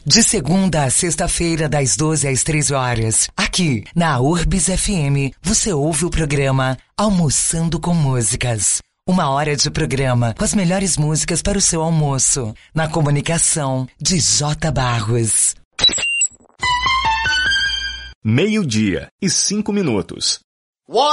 De segunda a sexta-feira, das 12 às 13 horas. Aqui, na Urbis FM, você ouve o programa Almoçando com Músicas. 1 hora de programa com as melhores músicas para o seu almoço. Na comunicação de J. Barros. 12:05.